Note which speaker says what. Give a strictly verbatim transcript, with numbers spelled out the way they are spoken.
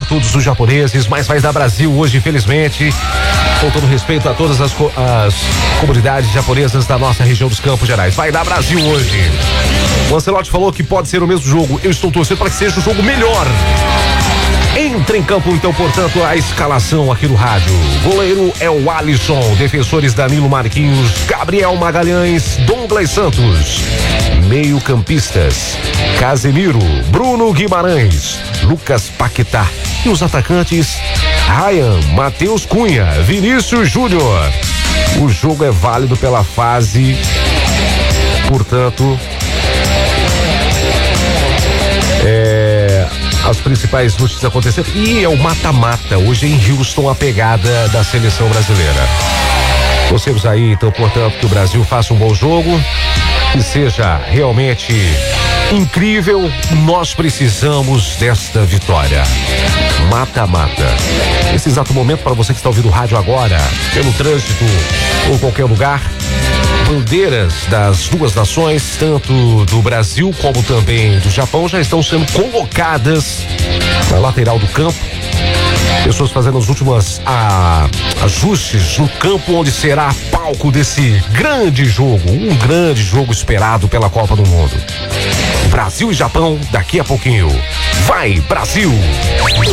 Speaker 1: todos os japoneses, mas vai dar Brasil hoje, infelizmente. Com todo respeito a todas as, co as comunidades japonesas da nossa região dos Campos Gerais. Vai dar Brasil hoje. O Ancelotti falou que pode ser o mesmo jogo. Eu estou torcendo para que seja um jogo melhor. Entra em campo, então, portanto, a escalação aqui no rádio. Goleiro é o Alisson, defensores Danilo Marquinhos, Gabriel Magalhães, Douglas Santos. Meio-campistas, Casemiro, Bruno Guimarães, Lucas Paquetá. E os atacantes, Ryan, Matheus Cunha, Vinícius Júnior. O jogo é válido pela fase, portanto, é... as principais notícias acontecendo. E é o mata-mata hoje em Houston, a pegada da seleção brasileira. Torcemos aí, então, portanto, que o Brasil faça um bom jogo, que seja realmente incrível. Nós precisamos desta vitória. Mata-mata. Nesse exato momento, para você que está ouvindo o rádio agora, pelo trânsito ou qualquer lugar, bandeiras das duas nações, tanto do Brasil como também do Japão, já estão sendo colocadas na lateral do campo. Pessoas fazendo os últimos ah, ajustes no campo onde será palco desse grande jogo, um grande jogo esperado pela Copa do Mundo. Brasil e Japão daqui a pouquinho. Vai, Brasil!